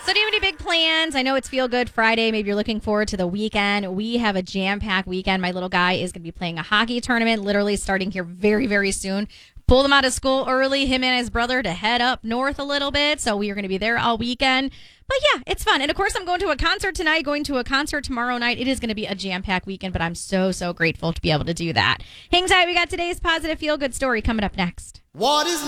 So do you have any big plans? I know it's Feel Good Friday. Maybe you're looking forward to the weekend. We have a jam-packed weekend. My little guy is going to be playing a hockey tournament, literally starting here very, very soon. Pulled him out of school early, him and his brother, to head up north a little bit. So we are going to be there all weekend. But yeah, it's fun. And of course, I'm going to a concert tonight, going to a concert tomorrow night. It is going to be a jam-packed weekend, but I'm so, so grateful to be able to do that. Hang tight. We got today's positive feel-good story coming up next. What is